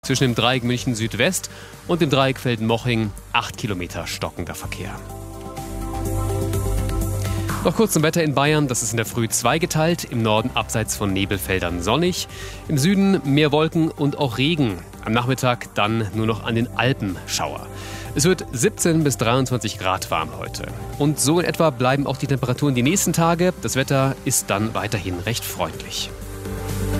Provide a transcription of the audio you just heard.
Zwischen dem Dreieck München Südwest und dem Dreieck Velden-Moching 8 Kilometer stockender Verkehr. Noch kurz zum Wetter in Bayern. Das ist in der Früh zweigeteilt. Im Norden abseits von Nebelfeldern sonnig. Im Süden mehr Wolken und auch Regen. Am Nachmittag dann nur noch an den Alpen Schauer. Es wird 17 bis 23 Grad warm heute. Und so in etwa bleiben auch die Temperaturen die nächsten Tage. Das Wetter ist dann weiterhin recht freundlich.